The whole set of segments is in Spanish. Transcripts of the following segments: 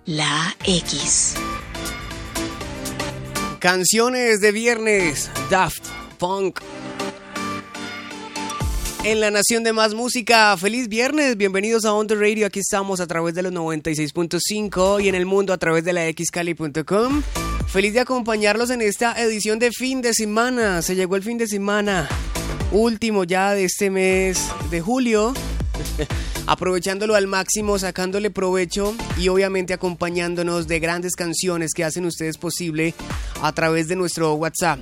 La X. Canciones de viernes, Daft Punk. En la nación de más música, feliz viernes, bienvenidos a On The Radio, aquí estamos a través de los 96.5 y en el mundo a través de la xcali.com. Feliz de acompañarlos en esta edición de fin de semana, se llegó el fin de semana, último ya de este mes de julio. Aprovechándolo al máximo, sacándole provecho y obviamente acompañándonos de grandes canciones que hacen ustedes posible a través de nuestro WhatsApp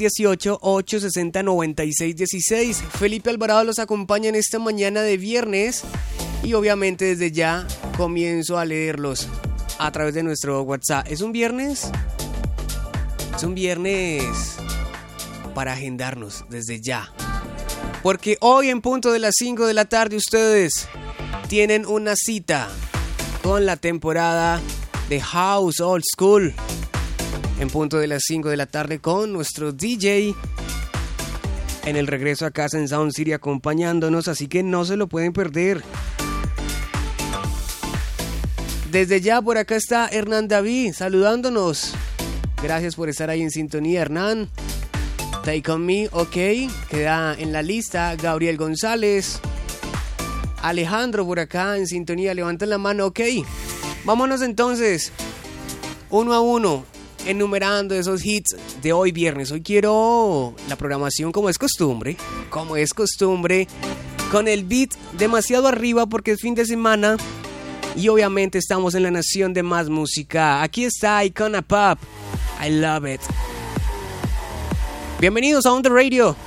318-860-9616. Felipe Alvarado los acompaña en esta mañana de viernes y obviamente desde ya comienzo a leerlos a través de nuestro WhatsApp. ¿Es un viernes? Es un viernes para agendarnos desde ya. Porque hoy en punto de las 5 de la tarde ustedes tienen una cita con la temporada de House Old School. En punto de las 5 de la tarde con nuestro DJ en el regreso a casa en Sound City acompañándonos, así que no se lo pueden perder. Desde ya por acá está Hernán David saludándonos. Gracias por estar ahí en sintonía, Hernán. Take On Me, ok, queda en la lista. Gabriel González, Alejandro por acá en sintonía, levanten la mano, ok. Vámonos entonces, uno a uno, enumerando esos hits de hoy viernes. Hoy quiero la programación como es costumbre, con el beat demasiado arriba porque es fin de semana y obviamente estamos en la nación de más música. Aquí está Icona Pop, I Love It. Bienvenidos a On The Radio.